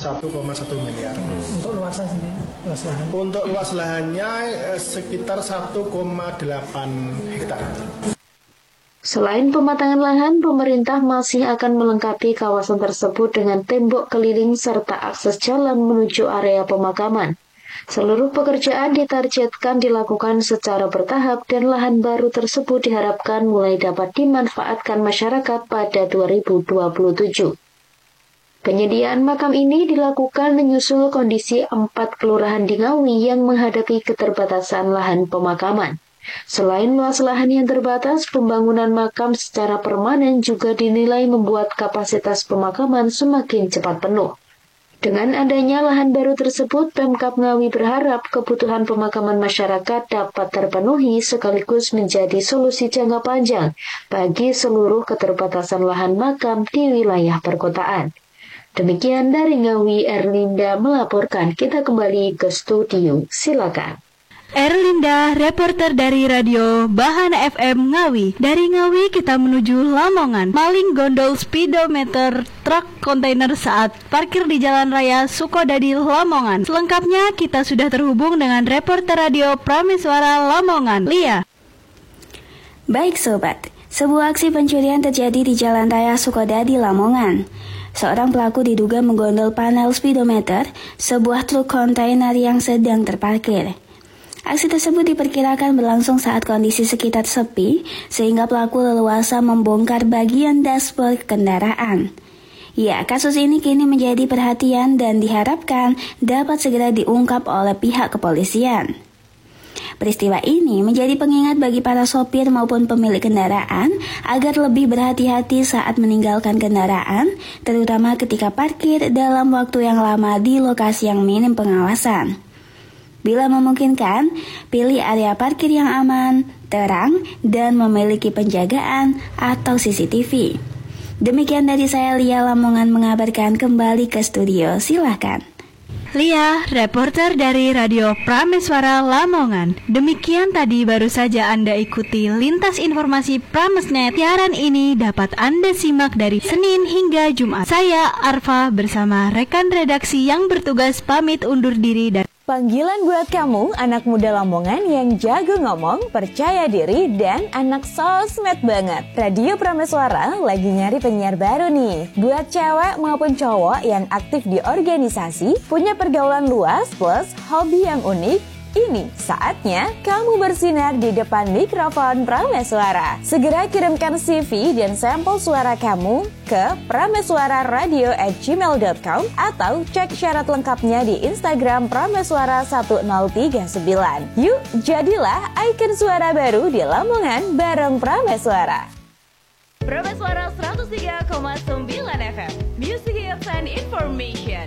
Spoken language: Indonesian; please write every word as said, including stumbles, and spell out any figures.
satu koma satu miliar. Untuk luasnya sendiri, luas lahan. Untuk luas lahannya eh, sekitar satu koma delapan hektar. Selain pematangan lahan, pemerintah masih akan melengkapi kawasan tersebut dengan tembok keliling serta akses jalan menuju area pemakaman. Seluruh pekerjaan ditargetkan dilakukan secara bertahap dan lahan baru tersebut diharapkan mulai dapat dimanfaatkan masyarakat pada dua ribu dua puluh tujuh. Penyediaan makam ini dilakukan menyusul kondisi empat kelurahan di Ngawi yang menghadapi keterbatasan lahan pemakaman. Selain luas lahan yang terbatas, pembangunan makam secara permanen juga dinilai membuat kapasitas pemakaman semakin cepat penuh. Dengan adanya lahan baru tersebut, Pemkab Ngawi berharap kebutuhan pemakaman masyarakat dapat terpenuhi sekaligus menjadi solusi jangka panjang bagi seluruh keterbatasan lahan makam di wilayah perkotaan. Demikian dari Ngawi, Erlinda melaporkan. Kita kembali ke studio, silakan. Erlinda, reporter dari radio Bahana F M Ngawi. Dari Ngawi kita menuju Lamongan. Maling gondol speedometer truk kontainer saat parkir di Jalan Raya Sukodadi, Lamongan. Selengkapnya kita sudah terhubung dengan reporter radio Prameswara Lamongan, Lia. Baik sobat, sebuah aksi pencurian terjadi di Jalan Raya Sukodadi, Lamongan. Seorang pelaku diduga menggondol panel speedometer sebuah truk kontainer yang sedang terparkir. Aksi tersebut diperkirakan berlangsung saat kondisi sekitar sepi, sehingga pelaku leluasa membongkar bagian dashboard kendaraan. Ya, kasus ini kini menjadi perhatian dan diharapkan dapat segera diungkap oleh pihak kepolisian. Peristiwa ini menjadi pengingat bagi para sopir maupun pemilik kendaraan agar lebih berhati-hati saat meninggalkan kendaraan, terutama ketika parkir dalam waktu yang lama di lokasi yang minim pengawasan. Bila memungkinkan, pilih area parkir yang aman, terang, dan memiliki penjagaan atau C C T V. Demikian dari saya, Lia Lamongan, mengabarkan. Kembali ke studio, silahkan. Lia, reporter dari radio Prameswara Lamongan. Demikian tadi baru saja Anda ikuti lintas informasi Pramesnet. Siaran ini dapat Anda simak dari Senin hingga Jumat. Saya Arfa bersama rekan redaksi yang bertugas pamit undur diri dan panggilan buat kamu, anak muda Lamongan yang jago ngomong, percaya diri, dan anak sosmed banget. Radio Prameswara lagi nyari penyiar baru nih. Buat cewek maupun cowok yang aktif di organisasi, punya pergaulan luas plus hobi yang unik, ini saatnya kamu bersinar di depan mikrofon Prameswara. Segera kirimkan C V dan sampel suara kamu ke prameswararadio at gmail dot com atau cek syarat lengkapnya di Instagram Prameswara satu nol tiga sembilan. Yuk, jadilah ikon suara baru di Lamongan bareng Prameswara. Prameswara seratus tiga koma sembilan F M, Music Hits and Information.